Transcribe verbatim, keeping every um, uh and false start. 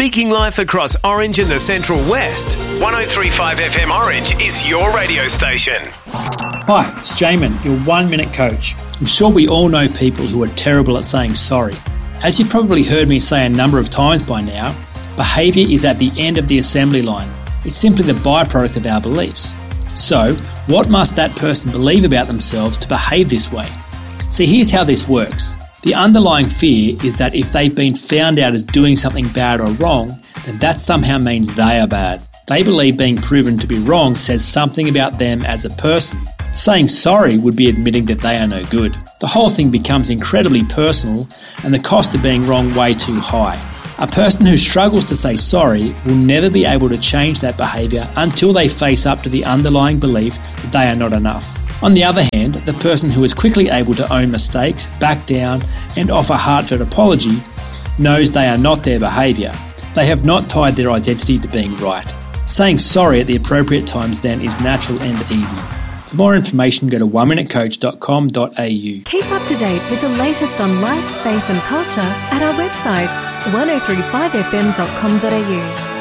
speaking life across Orange and the Central West. one oh three point five F M Orange is your radio station. Hi, it's Jamin, your one-minute coach. I'm sure we all know people who are terrible at saying sorry. As you've probably heard me say a number of times by now, behaviour is at the end of the assembly line. It's simply the byproduct of our beliefs. So, what must that person believe about themselves to behave this way? See, here's how this works. The underlying fear is that if they've been found out as doing something bad or wrong, then that somehow means they are bad. They believe being proven to be wrong says something about them as a person. Saying sorry would be admitting that they are no good. The whole thing becomes incredibly personal and the cost of being wrong way too high. A person who struggles to say sorry will never be able to change that behaviour until they face up to the underlying belief that they are not enough. On the other hand, the person who is quickly able to own mistakes, back down and offer heartfelt apology knows they are not their behaviour. They have not tied their identity to being right. Saying sorry at the appropriate times then is natural and easy. For more information, go to one minute coach dot com dot a u. Keep up to date with the latest on life, faith and culture at our website one oh three five f m dot com dot a u.